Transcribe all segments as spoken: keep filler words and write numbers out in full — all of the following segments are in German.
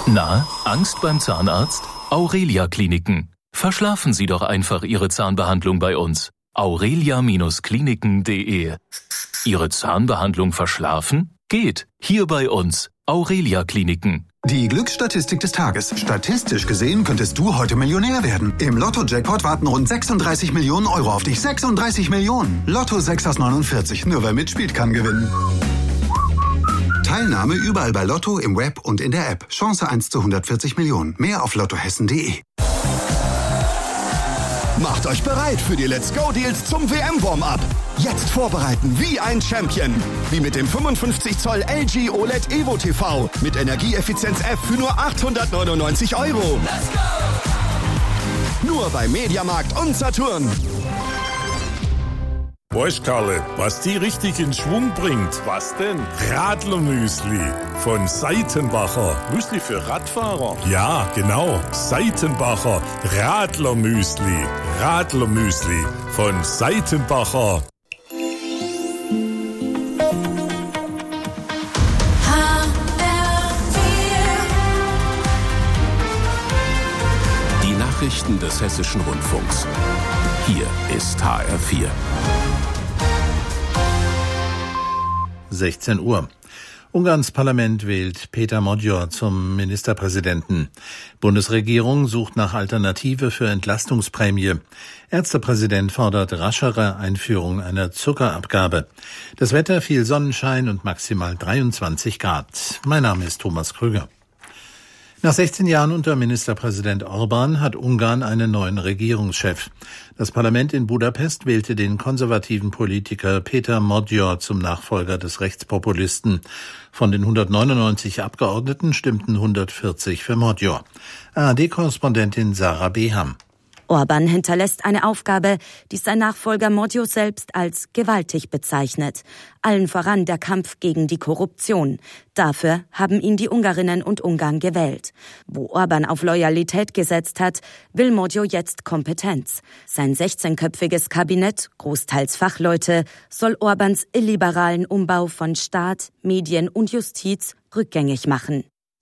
Na, Angst beim Zahnarzt? Aurelia Kliniken. Verschlafen Sie doch einfach Ihre Zahnbehandlung bei uns. aurelia Kliniken punkt de. Ihre Zahnbehandlung verschlafen? Geht. Hier bei uns. Aurelia Kliniken. Die Glücksstatistik des Tages. Statistisch gesehen könntest du heute Millionär werden. Im Lotto-Jackpot warten rund sechsunddreißig Millionen Euro auf dich. sechsunddreißig Millionen. Lotto sechs aus neunundvierzig. Nur wer mitspielt, kann gewinnen. Teilnahme überall bei Lotto, im Web und in der App. Chance eins zu hundertvierzig Millionen. Mehr auf lottohessen punkt de. Macht euch bereit für die Let's Go Deals zum W M-Warm-Up. Jetzt vorbereiten wie ein Champion. Wie mit dem fünfundfünfzig Zoll L G O L E D Evo T V mit Energieeffizienz F für nur achthundertneunundneunzig Euro. Let's go! Nur bei Mediamarkt und Saturn. Weißt Karle, was die richtig in Schwung bringt? Was denn? Radlermüsli von Seitenbacher. Müsli für Radfahrer? Ja, genau. Seitenbacher Radlermüsli. Radlermüsli von Seitenbacher. Die Nachrichten des Hessischen Rundfunks. Hier ist H R vier. sechzehn Uhr. Ungarns Parlament wählt Péter Magyar zum Ministerpräsidenten. Bundesregierung sucht nach Alternative für Entlastungsprämie. Ärztepräsident fordert raschere Einführung einer Zuckerabgabe. Das Wetter, viel Sonnenschein und maximal dreiundzwanzig Grad. Mein Name ist Thomas Krüger. Nach sechzehn Jahren unter Ministerpräsident Orbán hat Ungarn einen neuen Regierungschef. Das Parlament in Budapest wählte den konservativen Politiker Péter Magyar zum Nachfolger des Rechtspopulisten. Von den hundertneunundneunzig Abgeordneten stimmten hundertvierzig für Magyar. A R D-Korrespondentin Sarah Beham. Orbán hinterlässt eine Aufgabe, die sein Nachfolger Magyar selbst als gewaltig bezeichnet. Allen voran der Kampf gegen die Korruption. Dafür haben ihn die Ungarinnen und Ungarn gewählt. Wo Orbán auf Loyalität gesetzt hat, will Magyar jetzt Kompetenz. Sein sechzehnköpfiges Kabinett, großteils Fachleute, soll Orbáns illiberalen Umbau von Staat, Medien und Justiz rückgängig machen.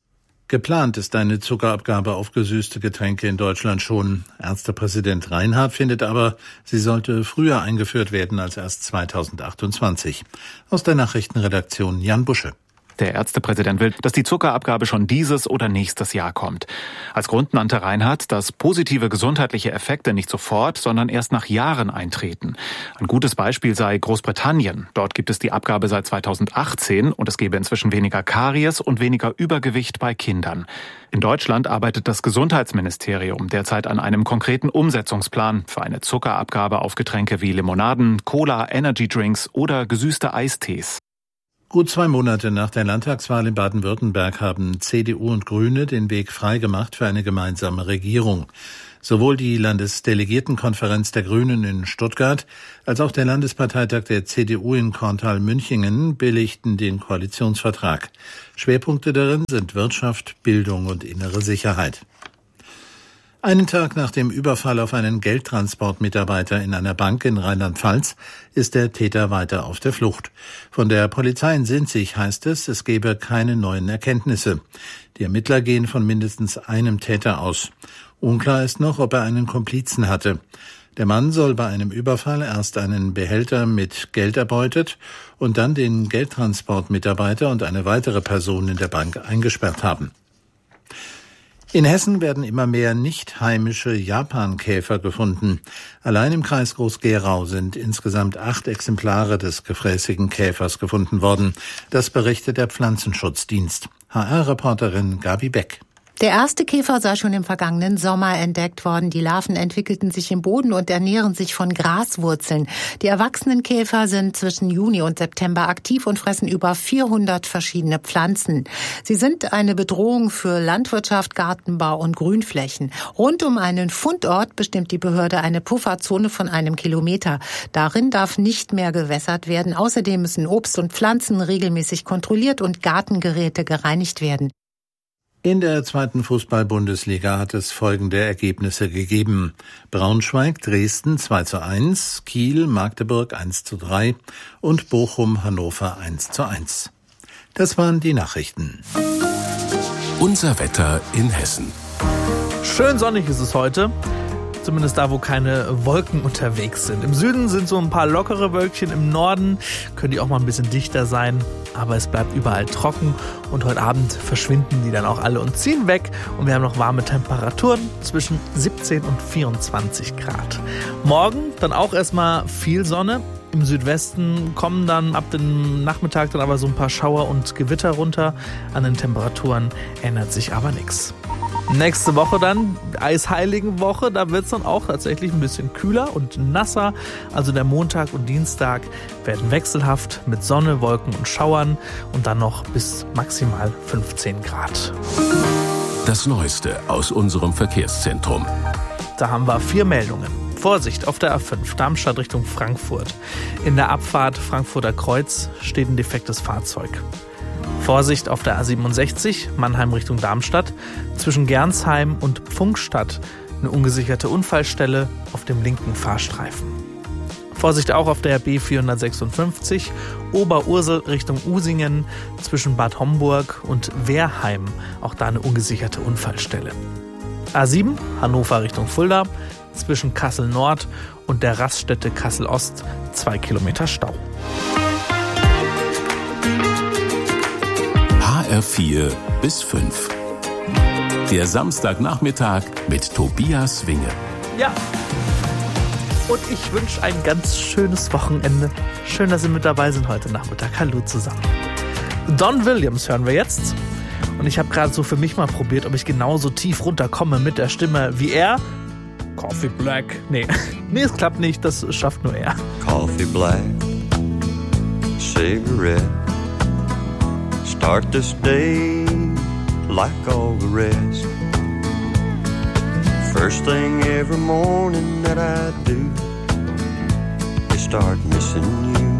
Geplant ist eine Zuckerabgabe auf gesüßte Getränke in Deutschland schon. Ärztepräsident Reinhardt findet aber, sie sollte früher eingeführt werden als erst zweitausendachtundzwanzig. Aus der Nachrichtenredaktion Jan Busche. Der Ärztepräsident will, dass die Zuckerabgabe schon dieses oder nächstes Jahr kommt. Als Grund nannte Reinhardt, dass positive gesundheitliche Effekte nicht sofort, sondern erst nach Jahren eintreten. Ein gutes Beispiel sei Großbritannien. Dort gibt es die Abgabe seit zweitausendachtzehn und es gebe inzwischen weniger Karies und weniger Übergewicht bei Kindern. In Deutschland arbeitet das Gesundheitsministerium derzeit an einem konkreten Umsetzungsplan für eine Zuckerabgabe auf Getränke wie Limonaden, Cola, Energydrinks oder gesüßte Eistees. Gut zwei Monate nach der Landtagswahl in Baden-Württemberg haben C D U und Grüne den Weg freigemacht für eine gemeinsame Regierung. Sowohl die Landesdelegiertenkonferenz der Grünen in Stuttgart als auch der Landesparteitag der C D U in Korntal-Münchingen billigten den Koalitionsvertrag. Schwerpunkte darin sind Wirtschaft, Bildung und innere Sicherheit. Einen Tag nach dem Überfall auf einen Geldtransportmitarbeiter in einer Bank in Rheinland-Pfalz ist der Täter weiter auf der Flucht. Von der Polizei in Sinzig heißt es, es gebe keine neuen Erkenntnisse. Die Ermittler gehen von mindestens einem Täter aus. Unklar ist noch, ob er einen Komplizen hatte. Der Mann soll bei einem Überfall erst einen Behälter mit Geld erbeutet und dann den Geldtransportmitarbeiter und eine weitere Person in der Bank eingesperrt haben. In Hessen werden immer mehr nicht heimische Japankäfer gefunden. Allein im Kreis Groß-Gerau sind insgesamt acht Exemplare des gefräßigen Käfers gefunden worden. Das berichtet der Pflanzenschutzdienst. H R-Reporterin Gabi Beck. Der erste Käfer sei schon im vergangenen Sommer entdeckt worden. Die Larven entwickelten sich im Boden und ernähren sich von Graswurzeln. Die erwachsenen Käfer sind zwischen Juni und September aktiv und fressen über vierhundert verschiedene Pflanzen. Sie sind eine Bedrohung für Landwirtschaft, Gartenbau und Grünflächen. Rund um einen Fundort bestimmt die Behörde eine Pufferzone von einem Kilometer. Darin darf nicht mehr gewässert werden. Außerdem müssen Obst und Pflanzen regelmäßig kontrolliert und Gartengeräte gereinigt werden. In der zweiten Fußball-Bundesliga hat es folgende Ergebnisse gegeben. Braunschweig, Dresden zwei zu eins, Kiel, Magdeburg eins zu drei und Bochum, Hannover eins zu eins. Das waren die Nachrichten. Unser Wetter in Hessen. Schön sonnig ist es heute. Zumindest da, wo keine Wolken unterwegs sind. Im Süden sind so ein paar lockere Wölkchen, im Norden können die auch mal ein bisschen dichter sein. Aber es bleibt überall trocken und heute Abend verschwinden die dann auch alle und ziehen weg. Und wir haben noch warme Temperaturen zwischen siebzehn und vierundzwanzig Grad. Morgen dann auch erstmal viel Sonne. Im Südwesten kommen dann ab dem Nachmittag dann aber so ein paar Schauer und Gewitter runter. An den Temperaturen ändert sich aber nichts. Nächste Woche dann, Eisheiligenwoche, da wird es dann auch tatsächlich ein bisschen kühler und nasser. Also der Montag und Dienstag werden wechselhaft mit Sonne, Wolken und Schauern und dann noch bis maximal fünfzehn Grad. Das Neueste aus unserem Verkehrszentrum. Da haben wir vier Meldungen. Vorsicht auf der A fünf, Darmstadt Richtung Frankfurt. In der Abfahrt Frankfurter Kreuz steht ein defektes Fahrzeug. Vorsicht auf der A siebenundsechzig, Mannheim Richtung Darmstadt, zwischen Gernsheim und Pfunkstadt eine ungesicherte Unfallstelle auf dem linken Fahrstreifen. Vorsicht auch auf der B vierhundertsechsundfünfzig, Oberursel Richtung Usingen, zwischen Bad Homburg und Wehrheim, auch da eine ungesicherte Unfallstelle. A sieben, Hannover Richtung Fulda, zwischen Kassel Nord und der Raststätte Kassel Ost, zwei Kilometer Stau. H R vier bis fünf. Der Samstagnachmittag mit Tobias Winge. Ja, und ich wünsche ein ganz schönes Wochenende. Schön, dass Sie mit dabei sind heute Nachmittag. Hallo zusammen. Don Williams hören wir jetzt. Und ich habe gerade so für mich mal probiert, ob ich genauso tief runterkomme mit der Stimme wie er. Coffee Black. Nee, nee, es klappt nicht. Das schafft nur er. Coffee Black, Cigarette. Start this day like all the rest. First thing every morning that I do is start missing you.